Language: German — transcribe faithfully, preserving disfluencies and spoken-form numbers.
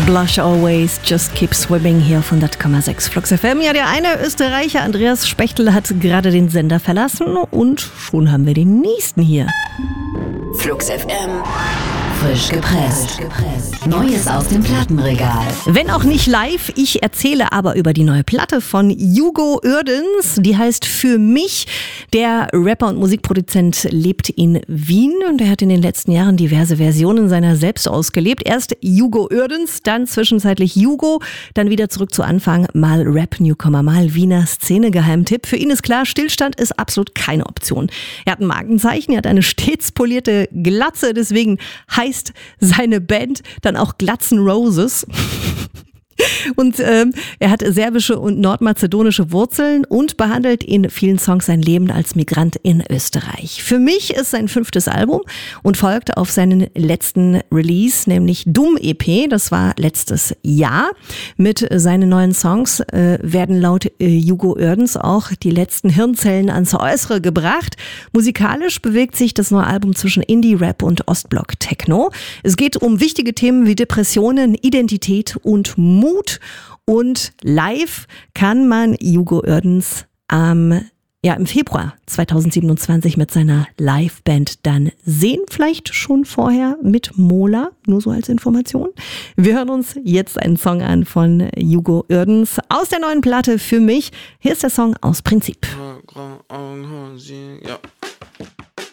Blush Always, Just Keep Swimming hier auf hundert Komma sechs Flux F M. Ja, der eine Österreicher, Andreas Spechtel, hat gerade den Sender verlassen und schon haben wir den nächsten hier. Flux F M. Frisch gepresst. Neues aus dem Plattenregal. Wenn auch nicht live, ich erzähle aber über die neue Platte von Hugo Uerdens. Die heißt Für mich. Der Rapper und Musikproduzent lebt in Wien und er hat in den letzten Jahren diverse Versionen seiner selbst ausgelebt. Erst Hugo Uerdens, dann zwischenzeitlich Hugo, dann wieder zurück zu Anfang, mal Rap-Newcomer, mal Wiener Szene-Geheimtipp. Für ihn ist klar, Stillstand ist absolut keine Option. Er hat ein Markenzeichen, er hat eine stets polierte Glatze, deswegen heißt seine Band dann auch Glatzen Roses. Und ähm, er hat serbische und nordmazedonische Wurzeln und behandelt in vielen Songs sein Leben als Migrant in Österreich. Für mich ist sein fünftes Album und folgt auf seinen letzten Release, nämlich Dumm E P. Das war letztes Jahr. Mit seinen neuen Songs äh, werden laut äh, Hugo Uerdens auch die letzten Hirnzellen ans Äußere gebracht. Musikalisch bewegt sich das neue Album zwischen Indie, Rap und Ostblock-Techno. Es geht um wichtige Themen wie Depressionen, Identität und Mut. Und live kann man Hugo Uerdens ähm, ja, im Februar zweitausendsiebenundzwanzig mit seiner Liveband dann sehen. Vielleicht schon vorher mit Mola, nur so als Information. Wir hören uns jetzt einen Song an von Hugo Uerdens aus der neuen Platte Für mich. Hier ist der Song Aus Prinzip. Ja.